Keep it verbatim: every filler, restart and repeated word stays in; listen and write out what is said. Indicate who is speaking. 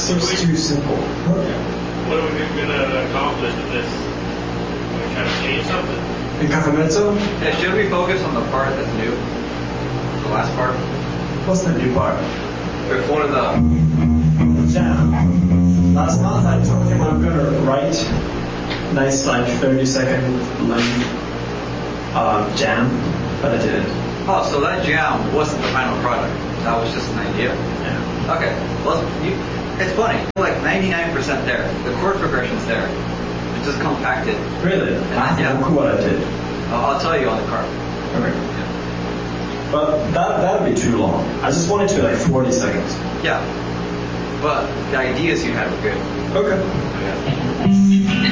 Speaker 1: seems too simple.
Speaker 2: What are we going to accomplish with this? Are we trying to change something?
Speaker 1: In Casamezzo?
Speaker 3: Yeah, should we focus on the part that's new? The last part?
Speaker 1: What's the new part?
Speaker 3: Before the
Speaker 1: jam. Last month I told him I'm going to write nice like thirty second length uh, jam, but I didn't.
Speaker 3: Oh, so that jam wasn't the final product. That was just an idea.
Speaker 1: Yeah.
Speaker 3: Okay. Well, you, it's funny. Like ninety-nine percent there. The chord progression's there. It's just compacted.
Speaker 1: Really?
Speaker 3: And, yeah.
Speaker 1: Look what I did.
Speaker 3: I'll, I'll tell you on the card.
Speaker 1: Okay. Yeah. But that that would be too long. I just want it to be like forty seconds.
Speaker 3: Yeah. But the ideas you had were good.
Speaker 1: Okay.
Speaker 3: Yeah.